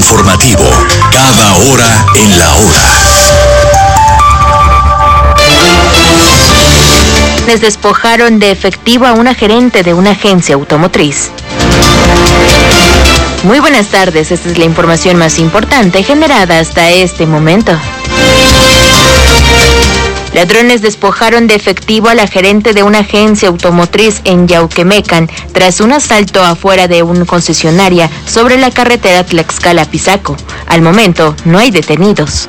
informativo. Cada hora en la hora. Les despojaron de efectivo a una gerente de una agencia automotriz. Muy buenas tardes, esta es la información más importante generada hasta este momento. Ladrones despojaron de efectivo a la gerente de una agencia automotriz en Yauquemecan tras un asalto afuera de una concesionaria sobre la carretera Tlaxcala-Pisaco. Al momento, no hay detenidos.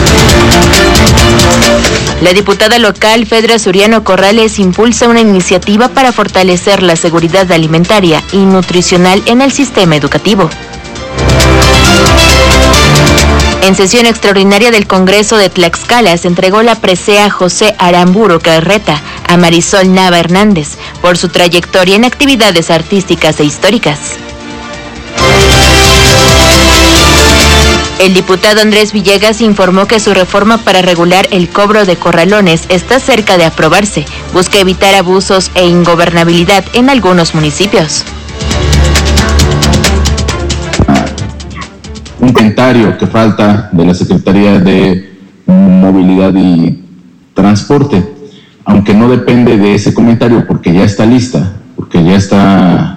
La diputada local Fedra Suriano Corrales impulsa una iniciativa para fortalecer la seguridad alimentaria y nutricional en el sistema educativo. En sesión extraordinaria del Congreso de Tlaxcala se entregó la presea José Aramburu Carreta a Marisol Nava Hernández por su trayectoria en actividades artísticas e históricas. El diputado Andrés Villegas informó que su reforma para regular el cobro de corralones está cerca de aprobarse. Busca evitar abusos e ingobernabilidad en algunos municipios. Un comentario que falta de la Secretaría de Movilidad y Transporte, aunque no depende de ese comentario porque ya está lista, porque ya está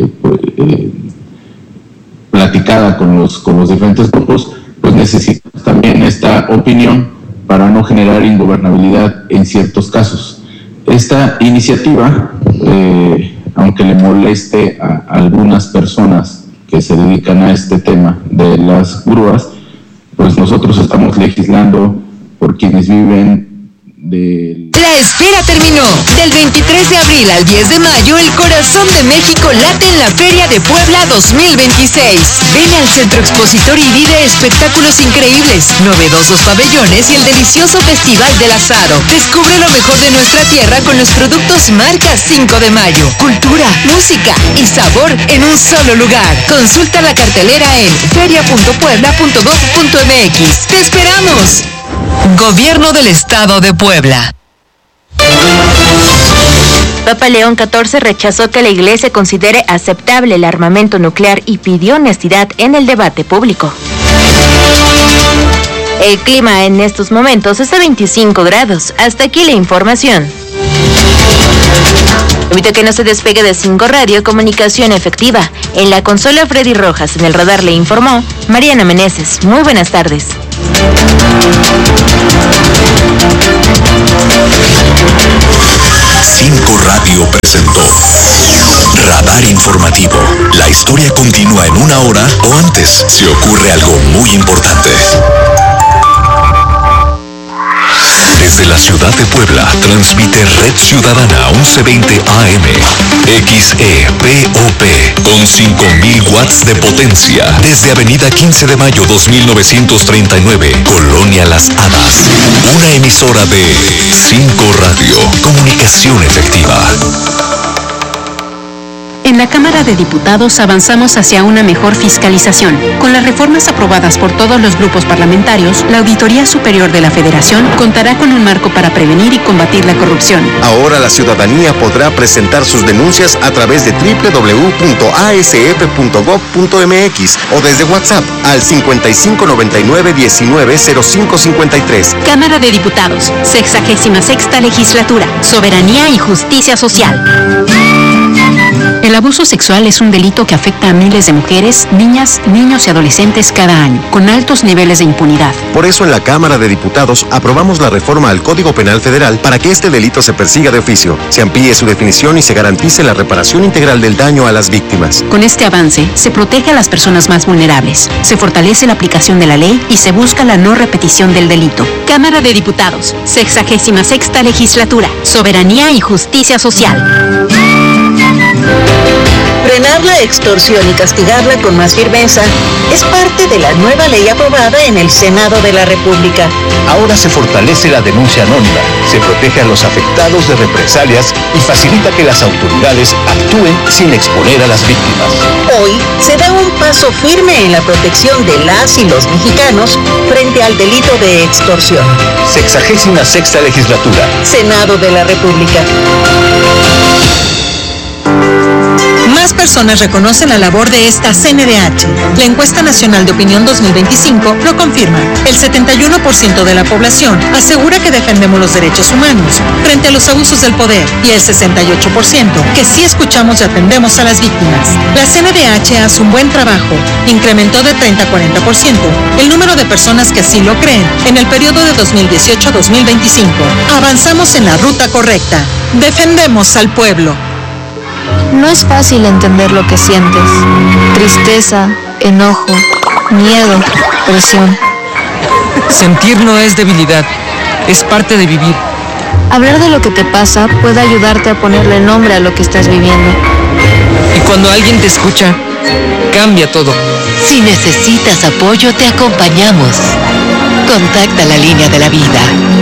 platicada con los diferentes grupos, pues necesitamos también esta opinión para no generar ingobernabilidad en ciertos casos. Esta iniciativa, aunque le moleste a algunas personas que se dedican a este tema de las grúas, pues nosotros estamos legislando por quienes viven del... La espera terminó. Del 23 de abril al 10 de mayo, el corazón de México late en la Feria de Puebla 2026. Ven al Centro Expositor y vive espectáculos increíbles, novedosos pabellones y el delicioso Festival del Asado. Descubre lo mejor de nuestra tierra con los productos marca 5 de mayo. Cultura, música y sabor en un solo lugar. Consulta la cartelera en feria.puebla.gov.mx. ¡Te esperamos! Gobierno del Estado de Puebla. Papa León XIV rechazó que la Iglesia considere aceptable el armamento nuclear y pidió honestidad en el debate público. El clima en estos momentos es de 25 grados. Hasta aquí la información. Invito a que no se despegue de 5 Radio, comunicación efectiva. En la consola Freddy Rojas, en el radar le informó Mariana Meneses. Muy buenas tardes. 5 Radio presentó Radar Informativo. La historia continúa en una hora o antes si ocurre algo muy importante. Desde la ciudad de Puebla, transmite Red Ciudadana 1120 AM, XEPOP, con 5.000 watts de potencia, desde Avenida 15 de Mayo 2939, Colonia Las Hadas. Una emisora de 5 Radio, comunicación efectiva. En la Cámara de Diputados avanzamos hacia una mejor fiscalización. Con las reformas aprobadas por todos los grupos parlamentarios, la Auditoría Superior de la Federación contará con un marco para prevenir y combatir la corrupción. Ahora la ciudadanía podrá presentar sus denuncias a través de www.asf.gov.mx o desde WhatsApp al 5599-190553. Cámara de Diputados, 66ª Legislatura, Soberanía y Justicia Social. El abuso sexual es un delito que afecta a miles de mujeres, niñas, niños y adolescentes cada año, con altos niveles de impunidad. Por eso en la Cámara de Diputados aprobamos la reforma al Código Penal Federal para que este delito se persiga de oficio, se amplíe su definición y se garantice la reparación integral del daño a las víctimas. Con este avance, se protege a las personas más vulnerables, se fortalece la aplicación de la ley y se busca la no repetición del delito. Cámara de Diputados, 66ª Legislatura, Soberanía y Justicia Social. Frenar la extorsión y castigarla con más firmeza es parte de la nueva ley aprobada en el Senado de la República. Ahora se fortalece la denuncia anónima, se protege a los afectados de represalias y facilita que las autoridades actúen sin exponer a las víctimas. Hoy se da un paso firme en la protección de las y los mexicanos frente al delito de extorsión. 66ª Legislatura. Senado de la República. Más personas reconocen la labor de esta CNDH. La encuesta nacional de opinión 2025 lo confirma. El 71% de la población asegura que defendemos los derechos humanos frente a los abusos del poder y el 68% que sí escuchamos y atendemos a las víctimas. La CNDH hace un buen trabajo. Incrementó de 30 a 40% el número de personas que así lo creen en el periodo de 2018 a 2025. Avanzamos en la ruta correcta. Defendemos al pueblo. No es fácil entender lo que sientes. Tristeza, enojo, miedo, presión. Sentir no es debilidad, es parte de vivir. Hablar de lo que te pasa puede ayudarte a ponerle nombre a lo que estás viviendo. Y cuando alguien te escucha, cambia todo. Si necesitas apoyo, te acompañamos. Contacta la línea de la vida.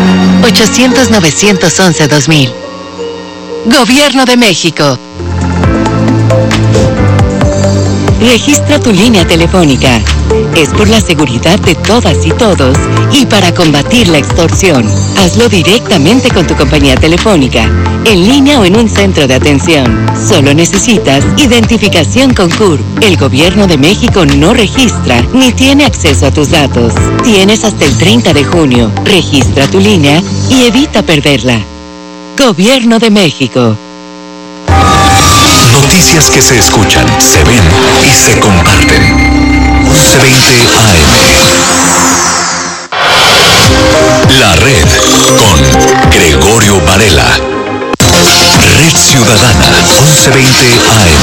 800-911-2000. Gobierno de México. Registra tu línea telefónica. Es por la seguridad de todas y todos y para combatir la extorsión. Hazlo directamente con tu compañía telefónica, en línea o en un centro de atención. Solo necesitas identificación con CURP. El Gobierno de México no registra ni tiene acceso a tus datos. Tienes hasta el 30 de junio. Registra tu línea y evita perderla. Gobierno de México. Noticias que se escuchan, se ven y se comparten. 11:20 AM. La Red con Gregorio Varela. Red Ciudadana, 11:20 AM.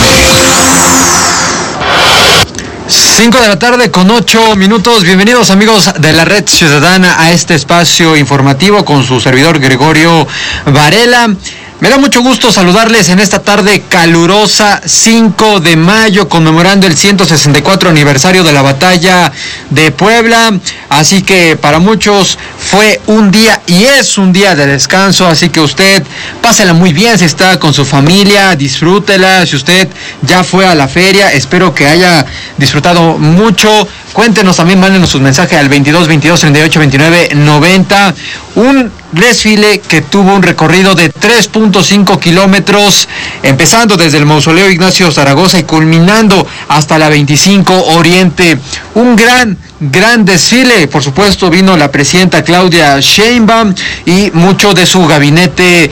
5 de la tarde con 8 minutos. Bienvenidos, amigos de la Red Ciudadana, a este espacio informativo con su servidor Gregorio Varela. Me da mucho gusto saludarles en esta tarde calurosa, 5 de mayo, conmemorando el 164 aniversario de la batalla de Puebla. Así que para muchos fue un día y es un día de descanso, así que usted pásela muy bien si está con su familia, disfrútela. Si usted ya fue a la feria, espero que haya disfrutado mucho. Cuéntenos también, mándenos sus mensajes al 22 22 38 29 90. Un desfile que tuvo un recorrido de 3.5 kilómetros, empezando desde el Mausoleo Ignacio Zaragoza y culminando hasta la 25 Oriente. Un gran desfile. Por supuesto, vino la presidenta Claudia Sheinbaum y mucho de su gabinete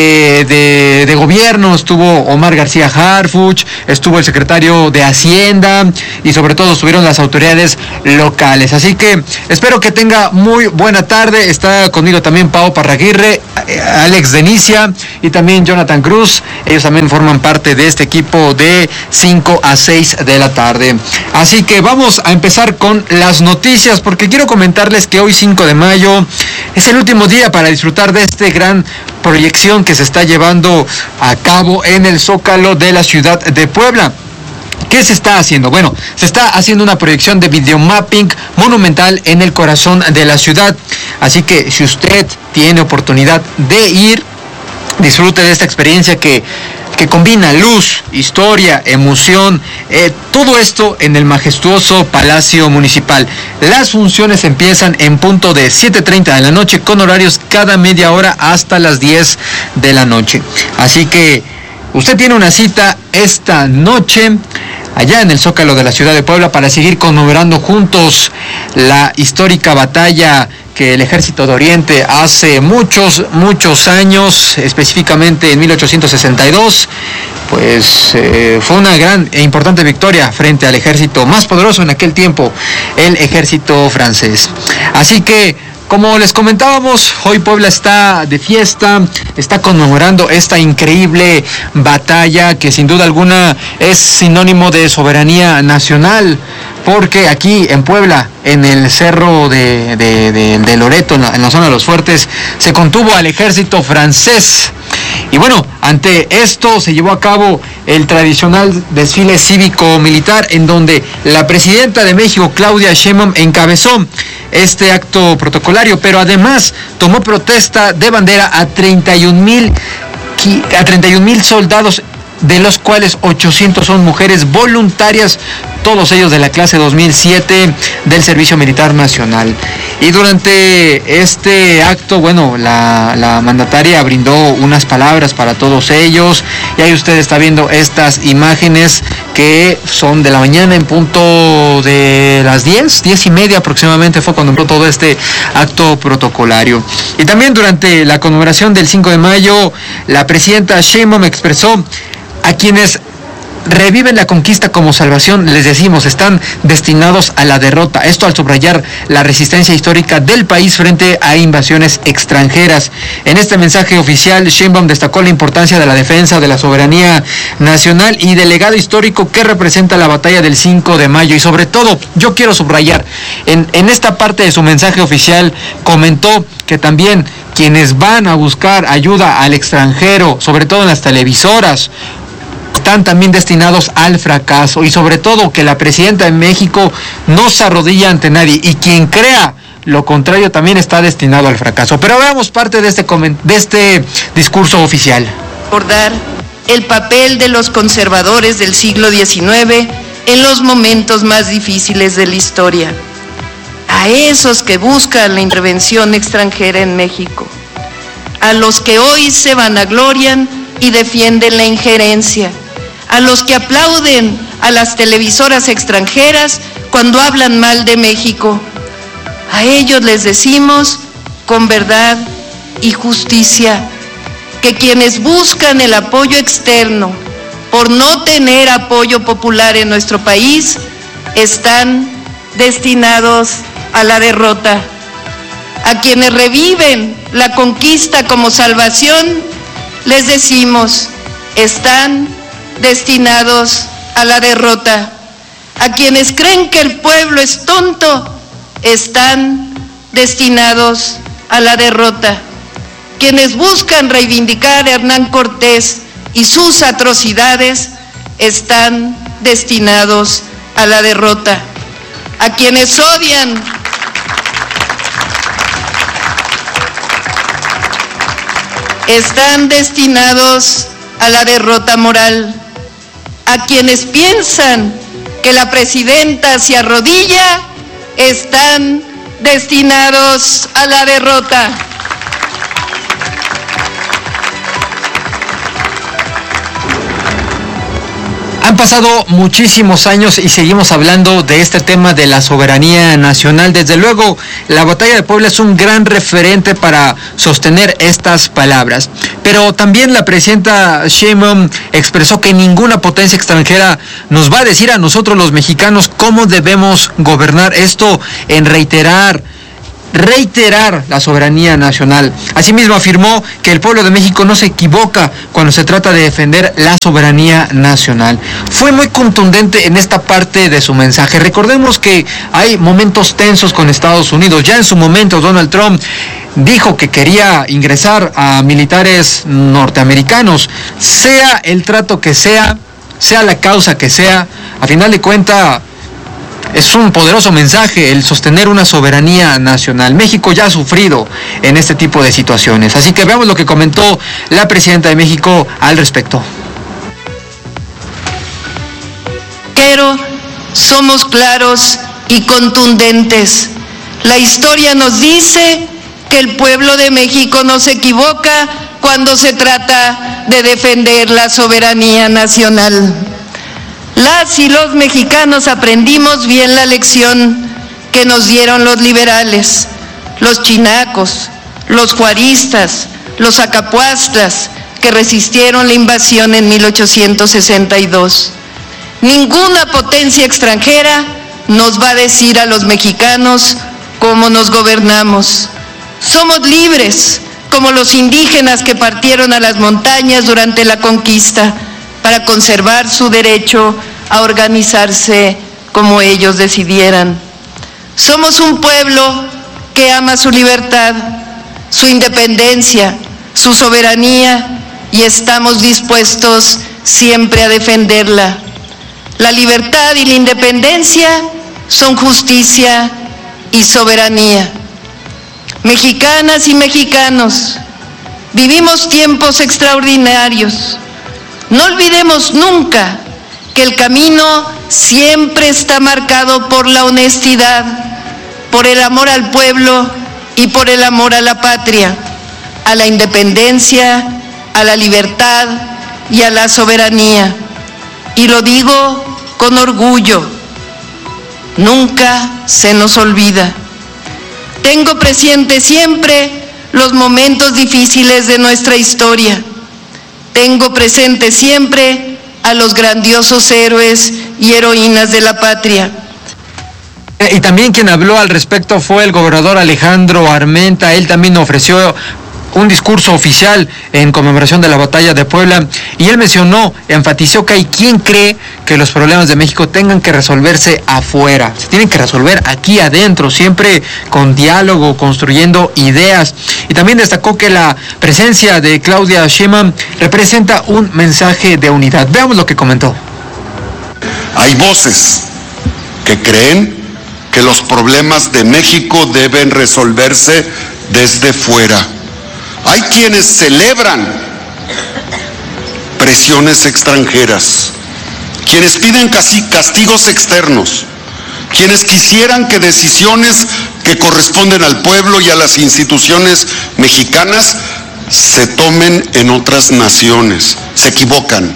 de gobierno. Estuvo Omar García Harfuch, estuvo el secretario de Hacienda y sobre todo estuvieron las autoridades locales. Así que espero que tenga muy buena tarde. Está conmigo también Pao Parraguirre, Alex Denicia y también Jonathan Cruz. Ellos también forman parte de este equipo de 5 a 6 de la tarde. Así que vamos a empezar con las noticias, porque quiero comentarles que hoy 5 de mayo es el último día para disfrutar de este gran proyección que se está llevando a cabo en el Zócalo de la ciudad de Puebla. ¿Qué se está haciendo? Bueno, se está haciendo una proyección de videomapping monumental en el corazón de la ciudad. Así que si usted tiene oportunidad de ir, disfrute de esta experiencia que combina luz, historia, emoción, todo esto en el majestuoso Palacio Municipal. Las funciones empiezan en punto de 7:30 de la noche con horarios cada media hora hasta las 10 de la noche. Así que usted tiene una cita esta noche allá en el Zócalo de la ciudad de Puebla para seguir conmemorando juntos la histórica batalla que el Ejército de Oriente hace muchos años, específicamente en 1862, pues fue una gran e importante victoria frente al ejército más poderoso en aquel tiempo, el ejército francés. Así que, como les comentábamos, hoy Puebla está de fiesta, está conmemorando esta increíble batalla que sin duda alguna es sinónimo de soberanía nacional, porque aquí en Puebla, en el cerro de Loreto, en la zona de los Fuertes, se contuvo al ejército francés. Y bueno, ante esto se llevó a cabo el tradicional desfile cívico-militar, en donde la presidenta de México, Claudia Sheinbaum, encabezó este acto protocolario, pero además tomó protesta de bandera a 31,000 soldados, de los cuales 800 son mujeres voluntarias todos ellos de la clase 2007 del Servicio Militar Nacional. Y durante este acto, bueno, la mandataria brindó unas palabras para todos ellos, y ahí usted está viendo estas imágenes que son de la mañana en punto de las 10:30 aproximadamente fue cuando empezó todo este acto protocolario. Y también durante la conmemoración del 5 de mayo, la presidenta Sheinbaum expresó: a quienes reviven la conquista como salvación, les decimos, están destinados a la derrota. Esto al subrayar la resistencia histórica del país frente a invasiones extranjeras. En este mensaje oficial, Sheinbaum destacó la importancia de la defensa de la soberanía nacional y del legado histórico que representa la batalla del 5 de mayo. Y sobre todo, yo quiero subrayar, en esta parte de su mensaje oficial, comentó que también quienes van a buscar ayuda al extranjero, sobre todo en las televisoras, están también destinados al fracaso, y sobre todo que la presidenta de México no se arrodilla ante nadie, y quien crea lo contrario también está destinado al fracaso. Pero veamos parte de este discurso oficial. Recordar el papel de los conservadores del siglo XIX en los momentos más difíciles de la historia. A esos que buscan la intervención extranjera en México, a los que hoy se vanaglorian y defienden la injerencia, a los que aplauden a las televisoras extranjeras cuando hablan mal de México. A ellos les decimos con verdad y justicia que quienes buscan el apoyo externo por no tener apoyo popular en nuestro país están destinados a la derrota. A quienes reviven la conquista como salvación, les decimos, están destinados a la derrota. A quienes creen que el pueblo es tonto, están destinados a la derrota. Quienes buscan reivindicar a Hernán Cortés y sus atrocidades, están destinados a la derrota. A quienes odian están destinados a la derrota moral. A quienes piensan que la presidenta se arrodilla, están destinados a la derrota. Han pasado muchísimos años y seguimos hablando de este tema de la soberanía nacional. Desde luego, la batalla de Puebla es un gran referente para sostener estas palabras. Pero también la presidenta Sheinbaum expresó que ninguna potencia extranjera nos va a decir a nosotros los mexicanos cómo debemos gobernar. Esto en reiterar la soberanía nacional. Asimismo afirmó que el pueblo de México no se equivoca cuando se trata de defender la soberanía nacional. Fue muy contundente en esta parte de su mensaje. Recordemos que hay momentos tensos con Estados Unidos. Ya en su momento Donald Trump dijo que quería ingresar a militares norteamericanos, sea el trato que sea la causa que sea. A final de cuentas, es un poderoso mensaje el sostener una soberanía nacional. México ya ha sufrido en este tipo de situaciones. Así que veamos lo que comentó la presidenta de México al respecto. Pero somos claros y contundentes. La historia nos dice que el pueblo de México no se equivoca cuando se trata de defender la soberanía nacional. Las y los mexicanos aprendimos bien la lección que nos dieron los liberales, los chinacos, los juaristas, los acapuastlas que resistieron la invasión en 1862. Ninguna potencia extranjera nos va a decir a los mexicanos cómo nos gobernamos. Somos libres, como los indígenas que partieron a las montañas durante la conquista para conservar su derecho a organizarse como ellos decidieran. Somos un pueblo que ama su libertad, su independencia, su soberanía, y estamos dispuestos siempre a defenderla. La libertad y la independencia son justicia y soberanía. Mexicanas y mexicanos, vivimos tiempos extraordinarios. No olvidemos nunca que el camino siempre está marcado por la honestidad, por el amor al pueblo y por el amor a la patria, a la independencia, a la libertad y a la soberanía. Y lo digo con orgullo, nunca se nos olvida. Tengo presente siempre los momentos difíciles de nuestra historia. Tengo presente siempre a los grandiosos héroes y heroínas de la patria. Y también quien habló al respecto fue el gobernador Alejandro Armenta. Él también ofreció un discurso oficial en conmemoración de la batalla de Puebla, y él enfatizó que hay quien cree que los problemas de México tengan que resolverse afuera, se tienen que resolver aquí adentro, siempre con diálogo, construyendo ideas. Y también destacó que la presencia de Claudia Sheinbaum representa un mensaje de unidad. Veamos lo que comentó. Hay voces que creen que los problemas de México deben resolverse desde fuera. Hay quienes celebran presiones extranjeras, quienes piden castigos externos, quienes quisieran que decisiones que corresponden al pueblo y a las instituciones mexicanas se tomen en otras naciones. Se equivocan.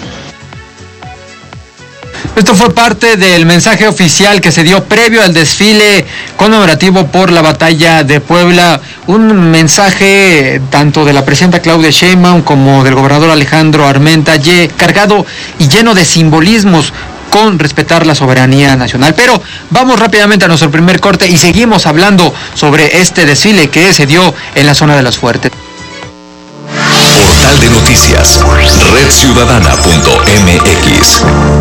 Esto fue parte del mensaje oficial que se dio previo al desfile conmemorativo por la batalla de Puebla. Un mensaje tanto de la presidenta Claudia Sheinbaum como del gobernador Alejandro Armenta, cargado y lleno de simbolismos con respetar la soberanía nacional. Pero vamos rápidamente a nuestro primer corte y seguimos hablando sobre este desfile que se dio en la zona de Los Fuertes. Portal de noticias, redciudadana.mx.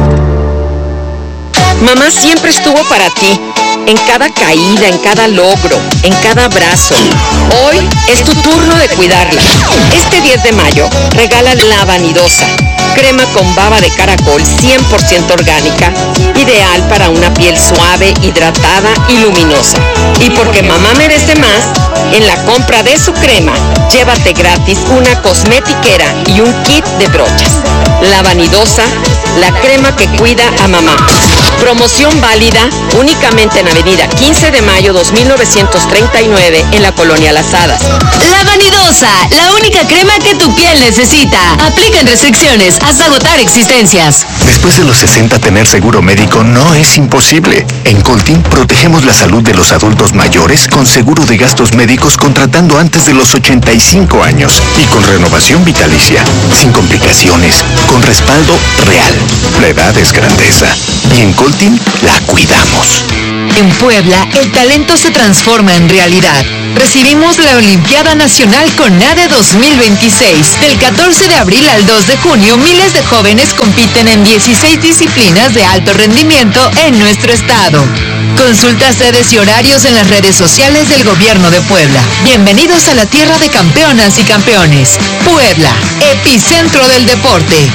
Mamá siempre estuvo para ti, en cada caída, en cada logro, en cada abrazo. Hoy es tu turno de cuidarla. Este 10 de mayo, regala La Vanidosa, crema con baba de caracol 100% orgánica, ideal para una piel suave, hidratada y luminosa. Y porque mamá merece más, en la compra de su crema, llévate gratis una cosmetiquera y un kit de brochas. La Vanidosa, la crema que cuida a mamá. Promoción válida únicamente en Avenida 15 de Mayo 2939 en la Colonia Las Hadas. La Vanidosa, la única crema que tu piel necesita. Aplican restricciones hasta agotar existencias. Después de los 60, tener seguro médico no es imposible. En Coltin protegemos la salud de los adultos mayores con seguro de gastos médicos contratando antes de los 85 años y con renovación vitalicia, sin complicaciones, con respaldo real. La edad es grandeza y en Coltin la cuidamos. En Puebla, el talento se transforma en realidad. Recibimos la Olimpiada Nacional CONADE 2026. Del 14 de abril al 2 de junio, miles de jóvenes compiten en 16 disciplinas de alto rendimiento en nuestro estado. Consulta sedes y horarios en las redes sociales del Gobierno de Puebla. Bienvenidos a la tierra de campeonas y campeones. Puebla, epicentro del deporte.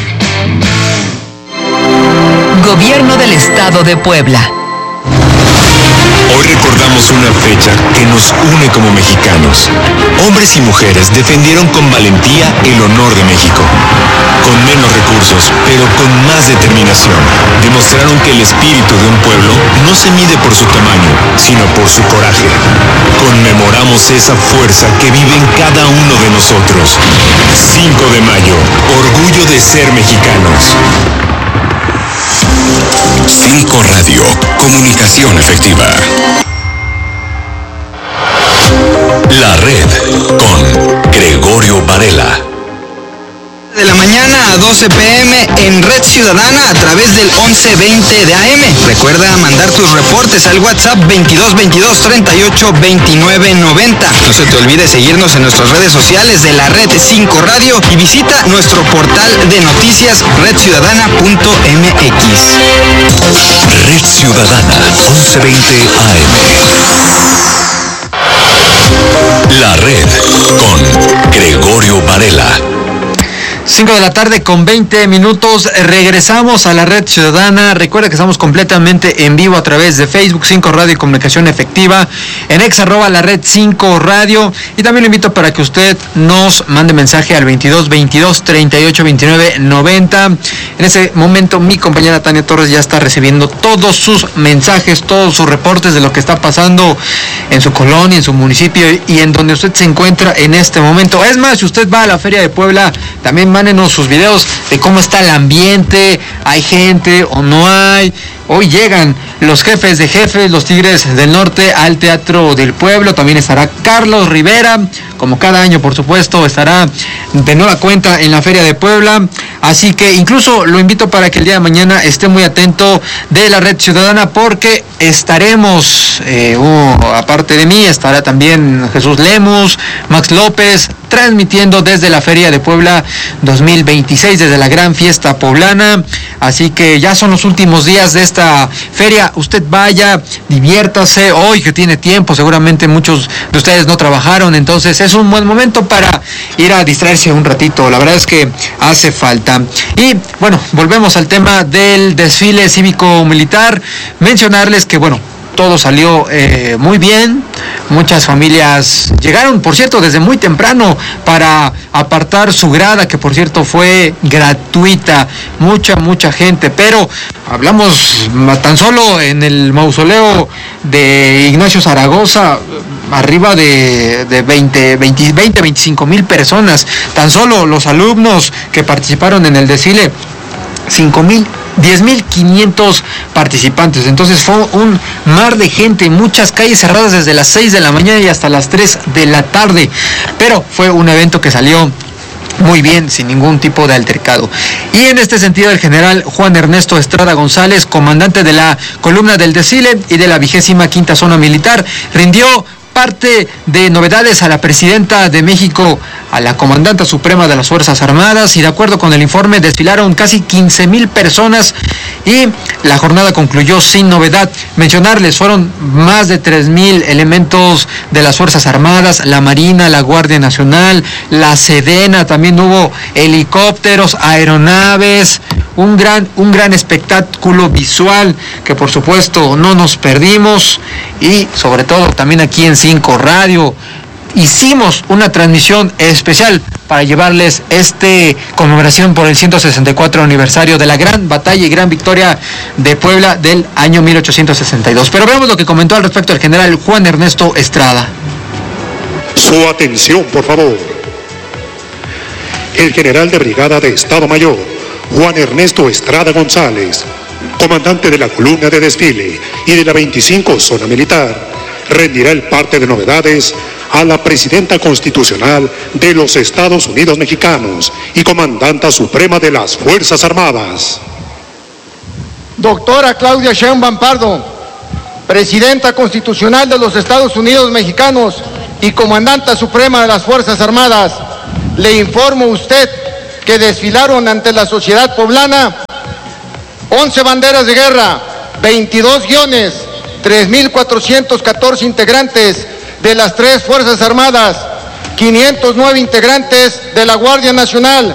Gobierno del Estado de Puebla. Hoy recordamos una fecha que nos une como mexicanos. Hombres y mujeres defendieron con valentía el honor de México. Con menos recursos, pero con más determinación, demostraron que el espíritu de un pueblo no se mide por su tamaño, sino por su coraje. Conmemoramos esa fuerza que vive en cada uno de nosotros. 5 de mayo, orgullo de ser mexicanos. 5 Radio, comunicación efectiva. La Red con Gregorio Varela. De la mañana a 12 p.m. en Red Ciudadana a través del 1120 de AM. Recuerda mandar tus reportes al WhatsApp 2222 38 29 90. No se te olvide seguirnos en nuestras redes sociales de la Red 5 Radio y visita nuestro portal de noticias redciudadana.mx. Red Ciudadana 1120 AM. La Red con Gregorio Varela. 5 de la tarde con 20 minutos. Regresamos a la Red Ciudadana. Recuerda que estamos completamente en vivo a través de Facebook 5 Radio y Comunicación Efectiva, en @la Red 5 Radio. Y también lo invito para que usted nos mande mensaje al 22 22 38 29 90. En ese momento mi compañera Tania Torres ya está recibiendo todos sus mensajes, todos sus reportes de lo que está pasando en su colonia, en su municipio y en donde usted se encuentra en este momento. Es más, si usted va a la Feria de Puebla, también mándenos sus videos de cómo está el ambiente, hay gente o no hay. Hoy llegan los jefes de jefes, los Tigres del Norte, al Teatro del Pueblo. También estará Carlos Rivera, como cada año, por supuesto, estará de nueva cuenta en la Feria de Puebla. Así que incluso lo invito para que el día de mañana esté muy atento de la Red Ciudadana, porque estaremos, aparte de mí, estará también Jesús Lemus, Max López, transmitiendo desde la Feria de Puebla 2026, desde la gran fiesta poblana. Así que ya son los últimos días de esta feria. Usted vaya, diviértase hoy que tiene tiempo. Seguramente muchos de ustedes no trabajaron, entonces es un buen momento para ir a distraerse un ratito. La verdad es que hace falta. Y bueno, volvemos al tema del desfile cívico-militar. Mencionarles que todo salió muy bien. Muchas familias llegaron, por cierto, desde muy temprano para apartar su grada, que por cierto fue gratuita. Mucha gente, pero hablamos tan solo en el mausoleo de Ignacio Zaragoza, arriba de 25 mil personas. Tan solo los alumnos que participaron en el desfile, 10,500 participantes. Entonces fue un mar de gente, muchas calles cerradas desde las 6 de la mañana y hasta las 3 de la tarde. Pero fue un evento que salió muy bien, sin ningún tipo de altercado. Y en este sentido, el general Juan Ernesto Estrada González, comandante de la columna del desfile y de la 25ª Zona Militar, rindió parte de novedades a la presidenta de México, a la comandanta suprema de las Fuerzas Armadas, y de acuerdo con el informe desfilaron casi 15,000 personas y la jornada concluyó sin novedad. Mencionarles, fueron más de 3,000 elementos de las Fuerzas Armadas, la Marina, la Guardia Nacional, la Sedena, también hubo helicópteros, aeronaves, un gran espectáculo visual que por supuesto no nos perdimos. Y sobre todo también aquí en 5 Radio hicimos una transmisión especial para llevarles conmemoración por el 164 aniversario de la gran batalla y gran victoria de Puebla del año 1862. Pero veamos lo que comentó al respecto el general Juan Ernesto Estrada. Su atención, por favor. El general de brigada de Estado Mayor, Juan Ernesto Estrada González, comandante de la columna de desfile y de la 25 Zona Militar, rendirá el parte de novedades a la presidenta constitucional de los Estados Unidos Mexicanos y comandanta suprema de las Fuerzas Armadas. Doctora Claudia Sheinbaum Pardo, presidenta constitucional de los Estados Unidos Mexicanos y comandanta suprema de las Fuerzas Armadas, le informo a usted que desfilaron ante la sociedad poblana 11 banderas de guerra, 22 guiones, 3,414 integrantes de las 3 Fuerzas Armadas, 509 integrantes de la Guardia Nacional,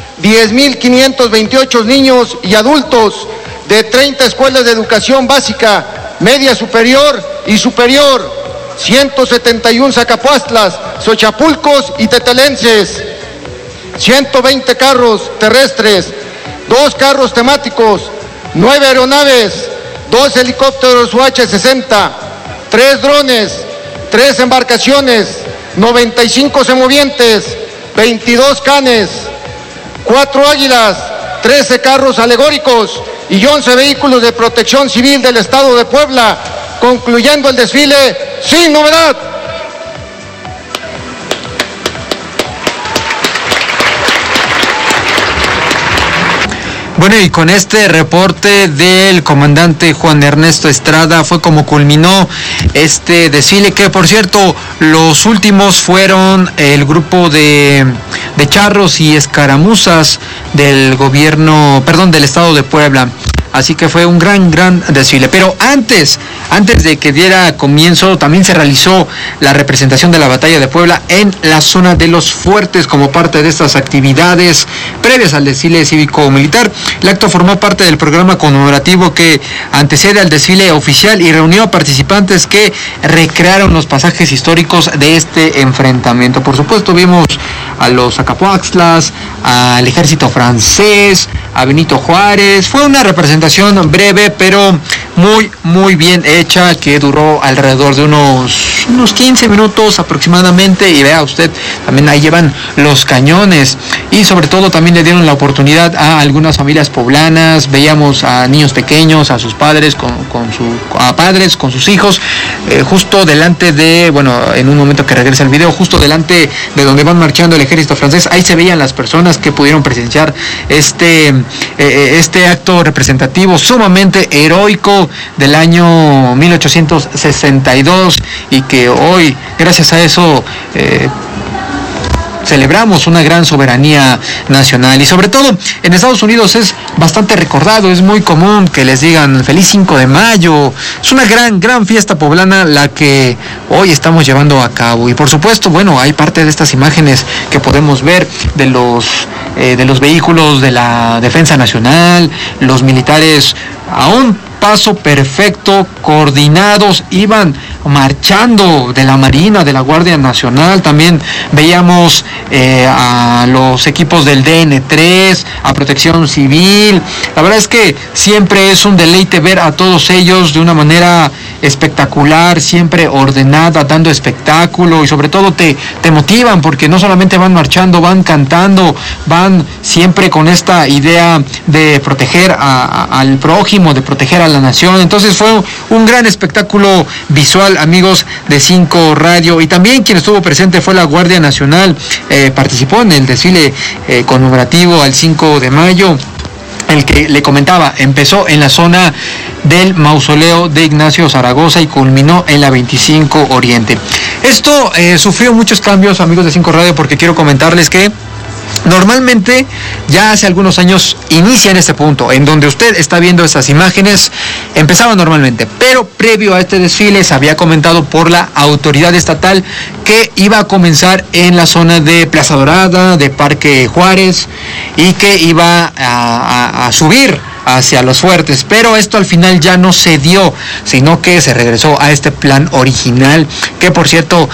10,528 niños y adultos de 30 escuelas de educación básica, media superior y superior, 171 Zacapuastlas, Xochapulcos y Tetelenses, 120 carros terrestres, 2 carros temáticos, 9 aeronaves, 2 helicópteros UH-60, 3 drones, 3 embarcaciones, 95 semovientes, 22 canes, 4 águilas, 13 carros alegóricos y 11 vehículos de protección civil del Estado de Puebla, concluyendo el desfile sin novedad. Bueno, y con este reporte del comandante Juan Ernesto Estrada fue como culminó este desfile, que por cierto los últimos fueron el grupo de charros y escaramuzas del Estado de Puebla. así que fue un gran desfile. Pero antes de que diera comienzo, también se realizó la representación de la Batalla de Puebla en la zona de Los Fuertes como parte de estas actividades previas al desfile cívico-militar. El acto formó parte del programa conmemorativo que antecede al desfile oficial y reunió a participantes que recrearon los pasajes históricos de este enfrentamiento. Por supuesto, vimos a los Acapoaxtlas, al ejército francés, a Benito Juárez. Fue una representación breve, pero muy bien hecha, que duró alrededor de unos 15 minutos aproximadamente. Y vea usted, también ahí llevan los cañones, y sobre todo también le dieron la oportunidad a algunas familias poblanas. Veíamos a niños pequeños, a sus padres con sus hijos, justo delante de, en un momento que regresa el video, justo delante de donde van marchando el ejército francés. Ahí se veían las personas que pudieron presenciar este acto representativo sumamente heroico del año 1862, y que hoy, gracias a eso, celebramos una gran soberanía nacional. Y sobre todo en Estados Unidos es bastante recordado, es muy común que les digan feliz 5 de mayo. Es una gran fiesta poblana la que hoy estamos llevando a cabo. Y por supuesto, hay parte de estas imágenes que podemos ver de los vehículos de la Defensa Nacional, los militares a un paso perfecto, coordinados, iban marchando, de la Marina, de la Guardia Nacional. También veíamos a los equipos del DN3, a Protección Civil. La verdad es que siempre es un deleite ver a todos ellos de una manera espectacular, siempre ordenada, dando espectáculo, y sobre todo te motivan, porque no solamente van marchando, van cantando, van siempre con esta idea de proteger al prójimo, de proteger a la nación. Entonces fue un gran espectáculo visual, amigos de 5 Radio. Y también quien estuvo presente fue la Guardia Nacional, participó en el desfile conmemorativo al 5 de mayo. El que le comentaba, empezó en la zona del mausoleo de Ignacio Zaragoza y culminó en la 25 Oriente. Esto sufrió muchos cambios, amigos de 5 Radio, porque quiero comentarles que normalmente ya hace algunos años inicia en este punto, en donde usted está viendo estas imágenes, empezaba normalmente, pero previo a este desfile se había comentado por la autoridad estatal que iba a comenzar en la zona de Plaza Dorada, de Parque Juárez, y que iba a subir hacia Los Fuertes, pero esto al final ya no se dio, sino que se regresó a este plan original, que por cierto,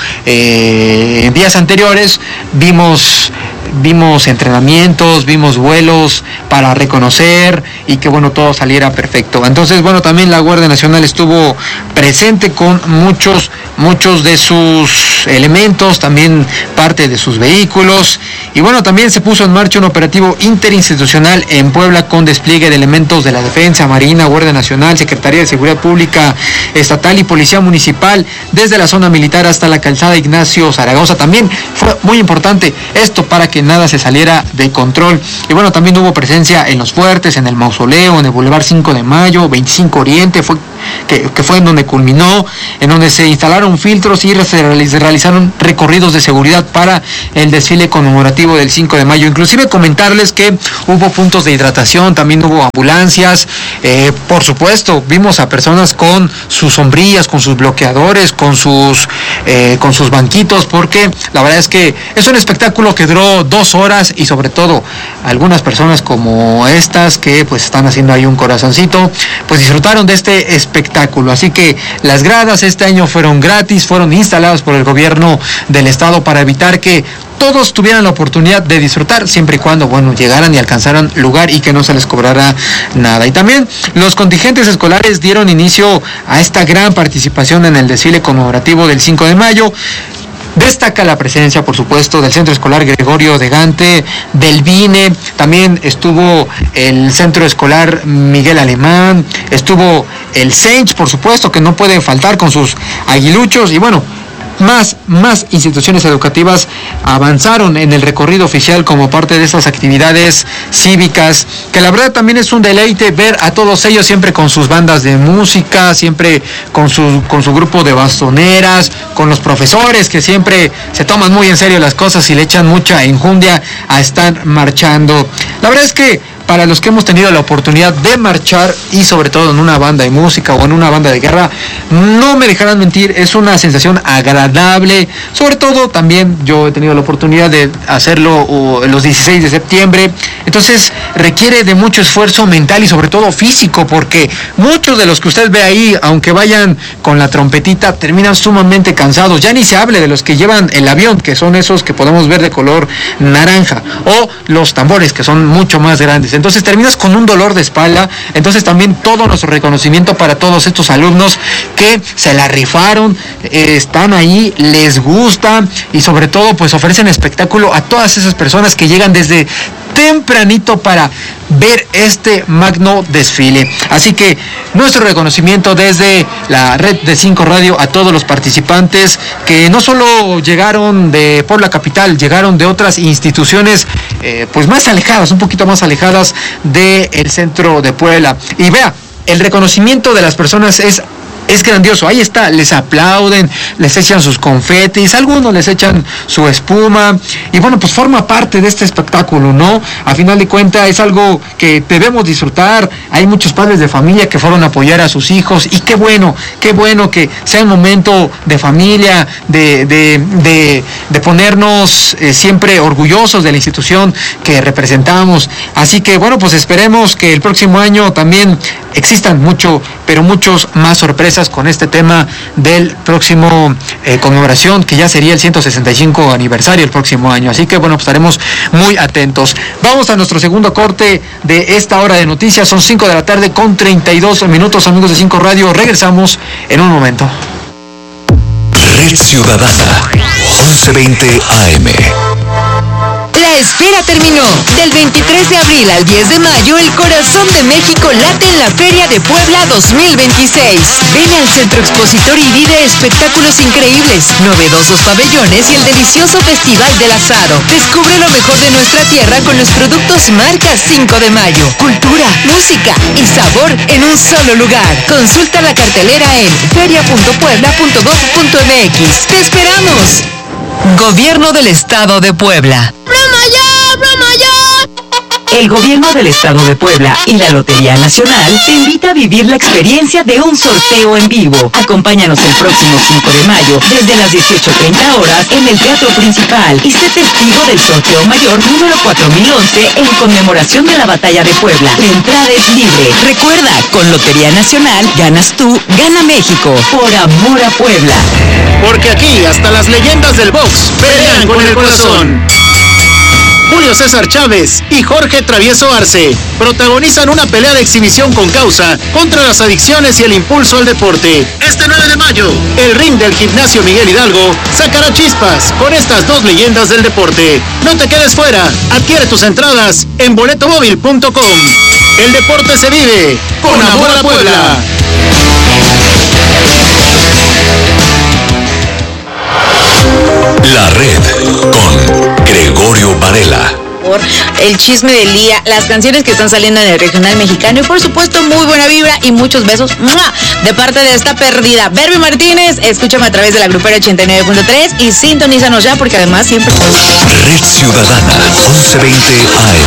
en días anteriores vimos entrenamientos, vimos vuelos para reconocer, y que todo saliera perfecto. Entonces, también la Guardia Nacional estuvo presente con muchos de sus elementos, también parte de sus vehículos, y también se puso en marcha un operativo interinstitucional en Puebla con despliegue de elementos de la Defensa, Marina, Guardia Nacional, Secretaría de Seguridad Pública Estatal y Policía Municipal, desde la zona militar hasta la calzada Ignacio Zaragoza. También fue muy importante esto para que nada se saliera de control. Y también hubo presencia en Los Fuertes, en el mausoleo, en el Boulevard 5 de Mayo, 25 Oriente, que fue en donde culminó, en donde se instalaron filtros y se realizaron recorridos de seguridad para el desfile conmemorativo del 5 de mayo. Inclusive comentarles que hubo puntos de hidratación, también hubo ambulancias, por supuesto, vimos a personas con sus sombrillas, con sus bloqueadores, con sus banquitos, porque la verdad es que es un espectáculo que duró 2 horas, y sobre todo algunas personas como estas que están haciendo ahí un corazoncito, disfrutaron de este espectáculo. Así que las gradas este año fueron gratis, fueron instaladas por el gobierno del estado para evitar que todos tuvieran la oportunidad de disfrutar, siempre y cuando, llegaran y alcanzaran lugar y que no se les cobrara nada. Y también los contingentes escolares dieron inicio a esta gran participación en el desfile conmemorativo del 5 de mayo. Destaca la presencia, por supuesto, del Centro Escolar Gregorio de Gante, del BINE, también estuvo el Centro Escolar Miguel Alemán, estuvo el SENCH, por supuesto, que no puede faltar con sus aguiluchos, y más instituciones educativas avanzaron en el recorrido oficial como parte de estas actividades cívicas, que la verdad también es un deleite ver a todos ellos siempre con sus bandas de música, siempre con su grupo de bastoneras, con los profesores que siempre se toman muy en serio las cosas y le echan mucha enjundia a estar marchando. La verdad es que para los que hemos tenido la oportunidad de marchar y sobre todo en una banda de música o en una banda de guerra, no me dejarán mentir, es una sensación agradable. Sobre todo también yo he tenido la oportunidad de hacerlo los 16 de septiembre, entonces requiere de mucho esfuerzo mental y sobre todo físico, porque muchos de los que usted ve ahí, aunque vayan con la trompetita, terminan sumamente cansados. Ya ni se hable de los que llevan el avión, que son esos que podemos ver de color naranja, o los tambores, que son mucho más grandes. Entonces terminas con un dolor de espalda. Entonces también todo nuestro reconocimiento para todos estos alumnos que se la rifaron, están ahí, les gusta y sobre todo pues ofrecen espectáculo a todas esas personas que llegan desde tempranito para ver este magno desfile. Así que nuestro reconocimiento desde la red de 5 Radio a todos los participantes que no solo llegaron de Puebla capital, llegaron de otras instituciones pues más alejadas, un poquito más alejadas del centro de Puebla. Y vea, el reconocimiento de las personas es grandioso. Ahí está, les aplauden, les echan sus confetis, algunos les echan su espuma y bueno, pues forma parte de este espectáculo, ¿no? A final de cuentas es algo que debemos disfrutar. Hay muchos padres de familia que fueron a apoyar a sus hijos y qué bueno que sea un momento de familia, de ponernos siempre orgullosos de la institución que representamos. Así que bueno, pues esperemos que el próximo año también existan muchos más sorpresas con este tema del próximo conmemoración, que ya sería el 165 aniversario el próximo año. Así que bueno, pues estaremos muy atentos. Vamos a nuestro segundo corte de esta hora de noticias. Son 5 de la tarde con 32 minutos, amigos de 5 Radio. Regresamos en un momento. Red Ciudadana, 11:20 AM. La espera terminó. Del 23 de abril al 10 de mayo, el corazón de México late en la Feria de Puebla 2026. Ven al Centro Expositor y vive espectáculos increíbles, novedosos pabellones y el delicioso Festival del Asado. Descubre lo mejor de nuestra tierra con los productos marca 5 de mayo. Cultura, música y sabor en un solo lugar. Consulta la cartelera en feria.puebla.gov.mx. ¡Te esperamos! Gobierno del Estado de Puebla. El Gobierno del Estado de Puebla y la Lotería Nacional te invita a vivir la experiencia de un sorteo en vivo. Acompáñanos el próximo 5 de mayo desde las 18:30 horas en el Teatro Principal y sé testigo del sorteo mayor número 4011 en conmemoración de la Batalla de Puebla. La entrada es libre. Recuerda, con Lotería Nacional ganas tú, gana México. Por amor a Puebla. Porque aquí hasta las leyendas del box pelean con el corazón. Julio César Chávez y Jorge Travieso Arce protagonizan una pelea de exhibición con causa contra las adicciones y el impulso al deporte. Este 9 de mayo, el ring del Gimnasio Miguel Hidalgo sacará chispas con estas dos leyendas del deporte. No te quedes fuera, adquiere tus entradas en boletomóvil.com. El deporte se vive con amor a Puebla. La red con Gregorio Varela. El chisme del día, las canciones que están saliendo en el regional mexicano y por supuesto muy buena vibra y muchos besos de parte de esta perdida Berby Martínez. Escúchame a través de la Grupera 89.3 y sintonízanos ya porque además siempre... Red Ciudadana, 11:20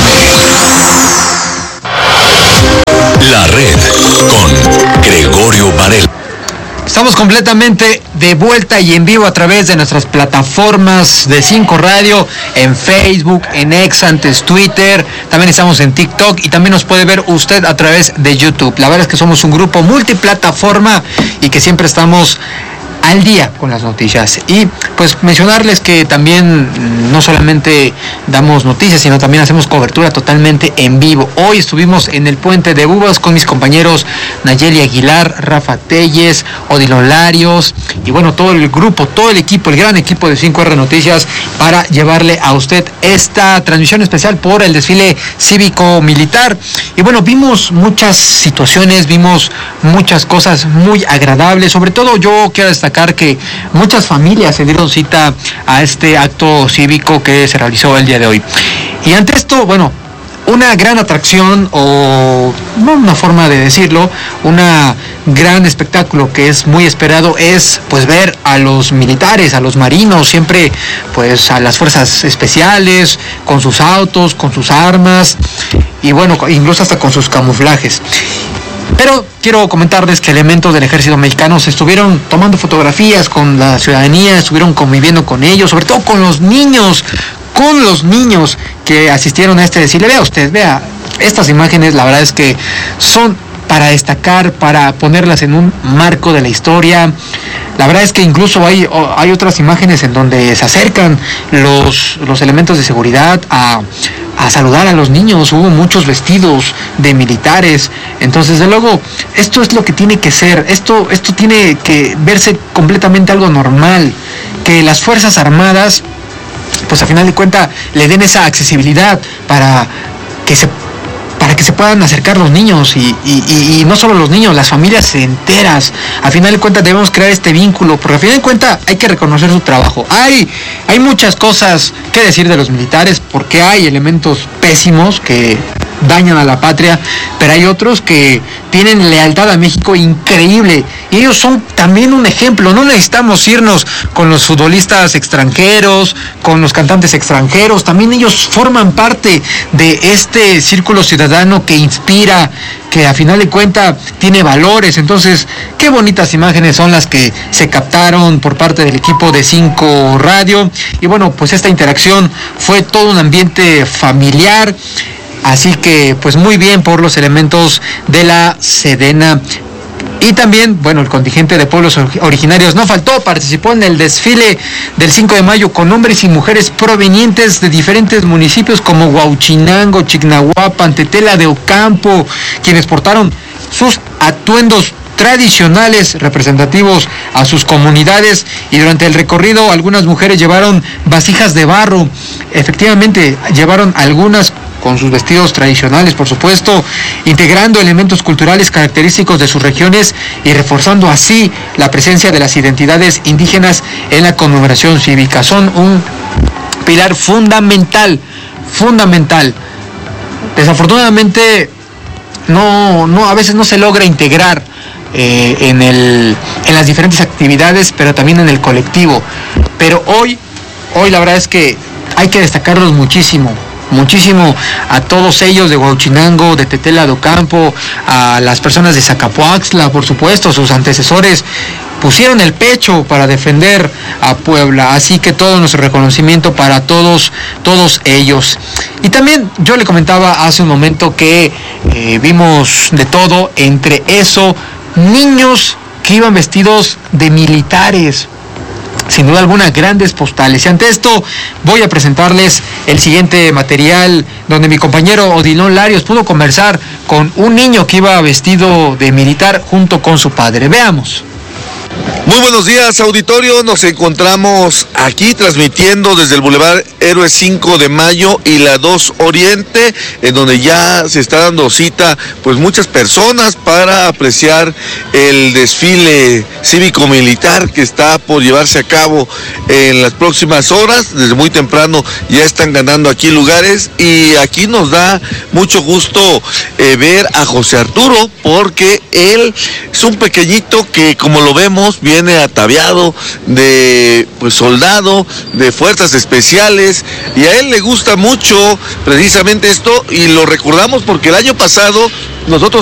AM. La red con Gregorio Varela. Estamos completamente de vuelta y en vivo a través de nuestras plataformas de 5 Radio, en Facebook, en X, antes Twitter, también estamos en TikTok y también nos puede ver usted a través de YouTube. La verdad es que somos un grupo multiplataforma y que siempre estamos al día con las noticias. Y pues mencionarles que también no solamente damos noticias, sino también hacemos cobertura totalmente en vivo. Hoy estuvimos en el Puente de Uvas con mis compañeros Nayeli Aguilar, Rafa Telles, Odilo Larios y bueno, todo el grupo, todo el equipo, el gran equipo de 5R Noticias para llevarle a usted esta transmisión especial por el desfile cívico-militar. Y bueno, vimos muchas situaciones, vimos muchas cosas muy agradables. Sobre todo yo quiero destacar que muchas familias se dieron cita a este acto cívico que se realizó el día de hoy. Y ante esto, bueno, una gran atracción, o no una forma de decirlo, una gran espectáculo que es muy esperado es pues ver a los militares, a los marinos, siempre pues a las fuerzas especiales, con sus autos, con sus armas. y bueno, incluso hasta con sus camuflajes. Pero quiero comentarles que elementos del ejército mexicano se estuvieron tomando fotografías con la ciudadanía, estuvieron conviviendo con ellos, sobre todo con los niños que asistieron a este desfile. Vea, estas imágenes la verdad es que son para destacar, para ponerlas en un marco de la historia. La verdad es que incluso hay otras imágenes en donde se acercan los elementos de seguridad a saludar a los niños. Hubo muchos vestidos de militares. Entonces, de luego, esto es lo que tiene que ser. Esto tiene que verse completamente algo normal. Que las Fuerzas Armadas, pues a final de cuentas, le den esa accesibilidad para que se puedan acercar los niños y no solo los niños, las familias enteras. A final de cuentas debemos crear este vínculo, porque a final de cuentas hay que reconocer su trabajo. Hay muchas cosas que decir de los militares, porque hay elementos pésimos que dañan a la patria, pero hay otros que tienen lealtad a México increíble, y ellos son también un ejemplo. No necesitamos irnos con los futbolistas extranjeros, con los cantantes extranjeros, también ellos forman parte de este círculo ciudadano que inspira, que a final de cuentas tiene valores. Entonces, qué bonitas imágenes son las que se captaron por parte del equipo de 5 Radio, y bueno, pues esta interacción fue todo un ambiente familiar. Así que, pues muy bien por los elementos de la Sedena. Y también, bueno, el contingente de pueblos originarios no faltó, participó en el desfile del 5 de mayo con hombres y mujeres provenientes de diferentes municipios como Huauchinango, Chignahuapan, Tetela de Ocampo, quienes portaron sus atuendos tradicionales representativos a sus comunidades. Y durante el recorrido algunas mujeres llevaron vasijas de barro. Efectivamente, llevaron algunas con sus vestidos tradicionales, por supuesto, integrando elementos culturales característicos de sus regiones y reforzando así la presencia de las identidades indígenas en la conmemoración cívica. Son un pilar fundamental. Desafortunadamente a veces no se logra integrar en las diferentes actividades, pero también en el colectivo. Pero hoy la verdad es que hay que destacarlos muchísimo a todos ellos de Huauchinango, de Tetela de Ocampo, a las personas de Zacapoaxtla, por supuesto. Sus antecesores pusieron el pecho para defender a Puebla, así que todo nuestro reconocimiento para todos ellos. Y también yo le comentaba hace un momento que vimos de todo, entre eso, niños que iban vestidos de militares. Sin duda alguna, grandes postales. Y ante esto voy a presentarles el siguiente material, donde mi compañero Odilon Larios pudo conversar con un niño que iba vestido de militar junto con su padre. Veamos. Muy buenos días, auditorio. Nos encontramos aquí transmitiendo desde el Boulevard Héroes 5 de Mayo y la 2 Oriente, en donde ya se está dando cita pues muchas personas para apreciar el desfile cívico-militar que está por llevarse a cabo en las próximas horas. Desde muy temprano ya están ganando aquí lugares, y aquí nos da mucho gusto ver a José Arturo, porque él es un pequeñito que, como lo vemos, viene ataviado de soldado de fuerzas especiales, y a él le gusta mucho precisamente esto, y lo recordamos porque el año pasado nosotros